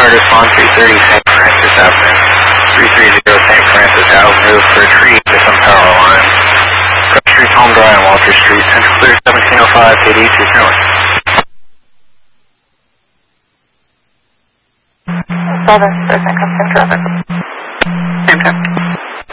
respond 330 St. Francis Avenue. 330 St. Francis Avenue for a tree to some power line. Prep Street, Home Drive, and Walter Street. Central clear 1705, KD 201. 7, there's no custom traffic. Same time.